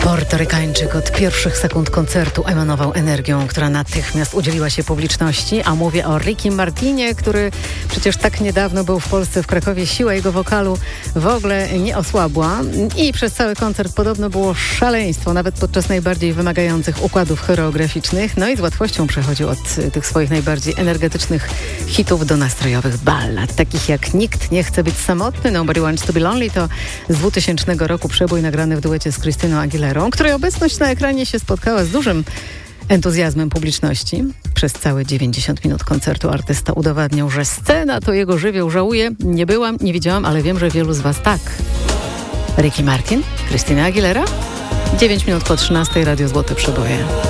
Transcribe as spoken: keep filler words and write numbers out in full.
Portorykańczyk od pierwszych sekund koncertu emanował energią, która natychmiast udzieliła się publiczności, a mówię o Ricky Martinie, który przecież tak niedawno był w Polsce, w Krakowie. Siła jego wokalu w ogóle nie osłabła i przez cały koncert podobno było szaleństwo, nawet podczas najbardziej wymagających układów choreograficznych. No i z łatwością przechodził od tych swoich najbardziej energetycznych hitów do nastrojowych ballad, takich jak Nikt nie chce być samotny, Nobody Wants to be Lonely, to z dwutysięcznego roku przebój nagrany w duecie z Christiną Aguilerą, której obecność na ekranie się spotkała z dużym entuzjazmem publiczności. Przez całe dziewięćdziesiąt minut koncertu artysta udowadniał, że scena to jego żywioł. Żałuję, nie byłam, nie widziałam, ale wiem, że wielu z was tak. Ricky Martin, Christina Aguilera, dziewięć minut po trzynastej, Radio Złote Przeboje.